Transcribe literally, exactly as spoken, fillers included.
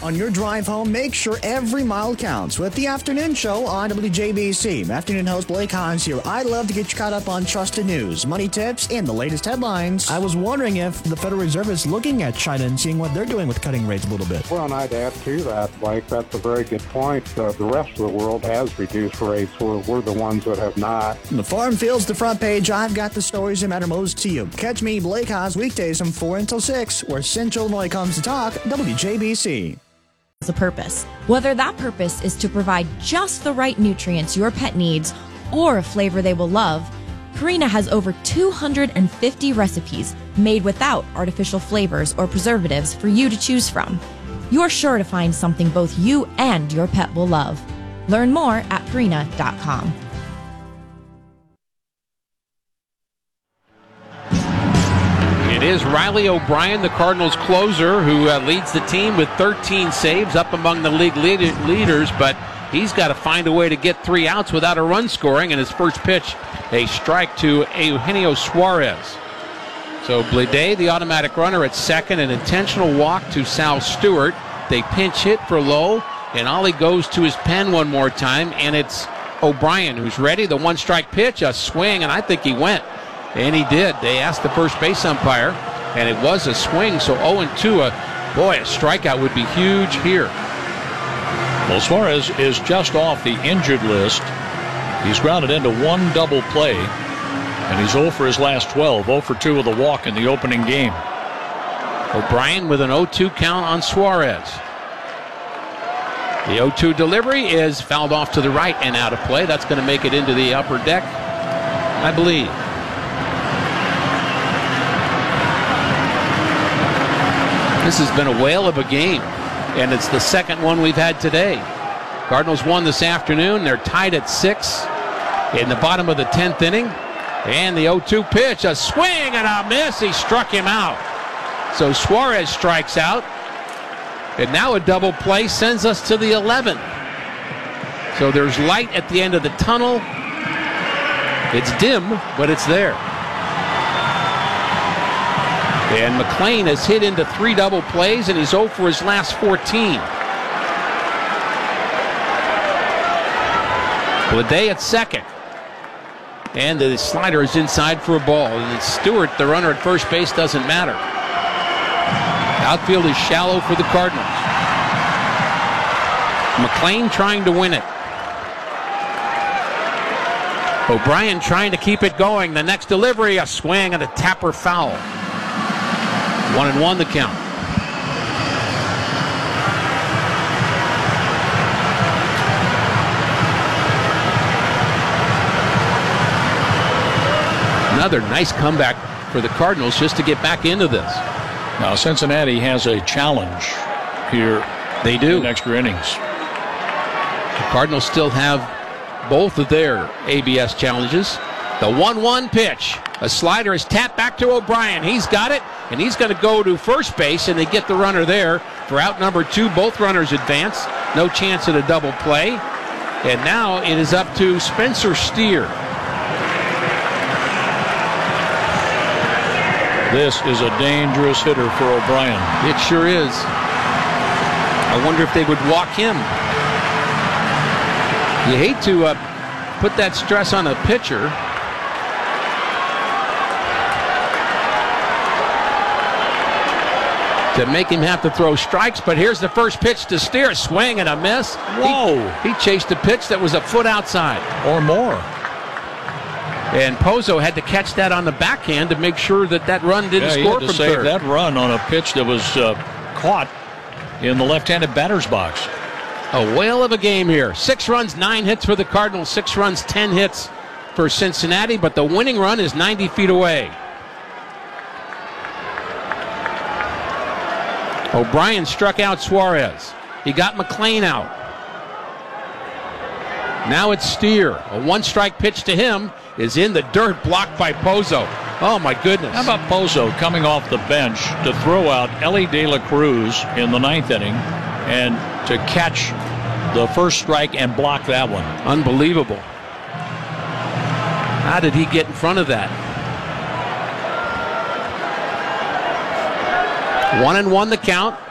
On your drive home, make sure every mile counts with the Afternoon Show on W J B C. Afternoon host Blake Hans here. I'd love to get you caught up on trusted news, money tips, and the latest headlines. I was wondering if the Federal Reserve is looking at China and seeing what they're doing with cutting rates a little bit. Well, and I'd add to that, Blake, that's a very good point. Uh, the rest of the world has reduced rates. We're, we're the ones that have not. From the farm fields to the front page, I've got the stories that matter most to you. Catch me, Blake Hans, weekdays from four until six, where Central Illinois comes to talk, W J B C. A purpose. Whether that purpose is to provide just the right nutrients your pet needs or a flavor they will love, Purina has over two hundred fifty recipes made without artificial flavors or preservatives for you to choose from. You're sure to find something both you and your pet will love. Learn more at purina dot com. It is Riley O'Brien, the Cardinals closer, who uh, leads the team with thirteen saves, up among the league lead- leaders, but he's got to find a way to get three outs without a run scoring, and his first pitch, a strike to Eugenio Suarez. So Bleday, the automatic runner at second, an intentional walk to Sal Stewart. They pinch hit for Lowe, and Ollie goes to his pen one more time, and it's O'Brien who's ready. The one-strike pitch, a swing, and I think he went. And he did. They asked the first base umpire, and it was a swing. So oh and two, a, boy, a strikeout would be huge here. Well, Suarez is just off the injured list. He's grounded into one double play, and he's oh for his last twelve, oh for two with a walk in the opening game. O'Brien with an oh two count on Suarez. The oh two delivery is fouled off to the right and out of play. That's going to make it into the upper deck, I believe. This has been a whale of a game, and it's the second one we've had today. Cardinals won this afternoon. They're tied at six in the bottom of the tenth inning. And the oh two pitch, a swing and a miss. He struck him out. So Suarez strikes out. And now a double play sends us to the eleventh. So there's light at the end of the tunnel. It's dim, but it's there. And McLean has hit into three double plays, and he's oh for his last fourteen. Bleday at second. And the slider is inside for a ball. And Stewart, the runner at first base, doesn't matter. Outfield is shallow for the Cardinals. McLean trying to win it. O'Brien trying to keep it going. The next delivery, a swing and a tapper foul. One and one the count. Another nice comeback for the Cardinals just to get back into this. Now Cincinnati has a challenge here. They do. In extra innings. The Cardinals still have both of their A B S challenges. The one one pitch. A slider is tapped back to O'Brien. He's got it, and he's going to go to first base, and they get the runner there for out number two. Both runners advance. No chance at a double play. And now it is up to Spencer Steer. This is a dangerous hitter for O'Brien. It sure is. I wonder if they would walk him. You hate to uh, put that stress on a pitcher. To make him have to throw strikes, but here's the first pitch to Steer. Swing and a miss. Whoa. He, he chased a pitch that was a foot outside. Or more. And Pozo had to catch that on the backhand to make sure that that run didn't yeah, he score had to from save third. that run on a pitch that was uh, caught in the left-handed batter's box. A whale of a game here. Six runs, nine hits for the Cardinals. Six runs, ten hits for Cincinnati, but the winning run is ninety feet away. O'Brien struck out Suarez. He got McLean out. Now it's Steer. A one-strike pitch to him is in the dirt, blocked by Pozo. Oh, my goodness. How about Pozo coming off the bench to throw out Ellie De La Cruz in the ninth inning and to catch the first strike and block that one? Unbelievable. How did he get in front of that? One and one the count.